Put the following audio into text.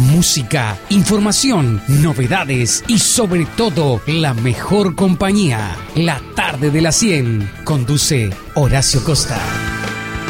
música, información, novedades y sobre todo la mejor compañía. La tarde de la 100. Conduce Horacio Costa.